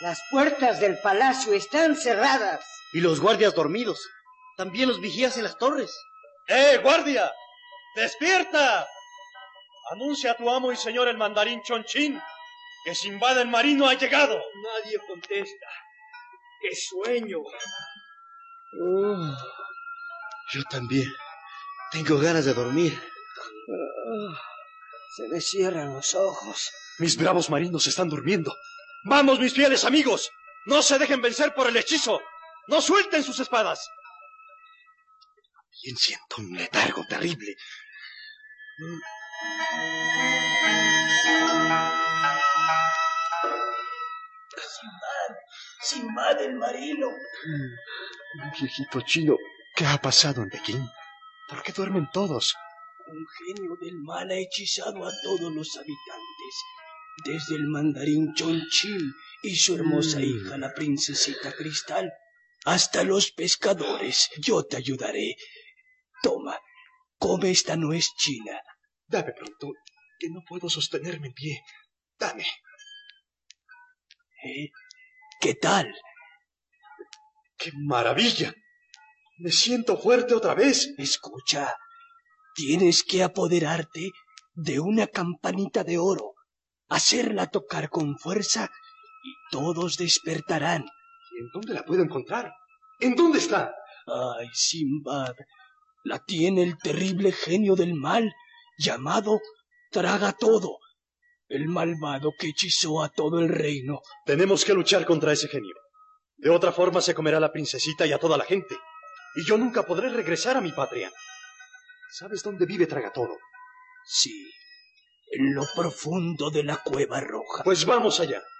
Las puertas del palacio están cerradas. Y los guardias dormidos. También los vigías en las torres. ¡Guardia! ¡Despierta! Anuncia a tu amo y señor el mandarín Chonchín que Simbad el marino ha llegado. Nadie contesta. ¡Qué sueño! Yo también. Tengo ganas de dormir. Se me cierran los ojos. Mis bravos marinos están durmiendo. ¡Vamos, mis fieles amigos! ¡No se dejen vencer por el hechizo! ¡No suelten sus espadas! Bien siento un letargo terrible. Simbad el marino. Viejito chino, ¿qué ha pasado en Pekín? ¿Por qué duermen todos? Un genio del mal ha hechizado a todos los habitantes, desde el mandarín Chonchín y su hermosa hija, la princesita Cristal, hasta los pescadores. Yo te ayudaré. Toma, come esta nuez china. Dame pronto, que no puedo sostenerme en pie. Dame. ¿Qué tal? ¡Qué maravilla! Me siento fuerte otra vez. Escucha, tienes que apoderarte de una campanita de oro, hacerla tocar con fuerza y todos despertarán. ¿Y en dónde la puedo encontrar? ¿En dónde está? Ay, Simbad, la tiene el terrible genio del mal, llamado Tragatodo, el malvado que hechizó a todo el reino. Tenemos que luchar contra ese genio. De otra forma se comerá a la princesita y a toda la gente. Y yo nunca podré regresar a mi patria. ¿Sabes dónde vive Tragatodo? Sí, en lo profundo de la Cueva Roja. Pues vamos allá.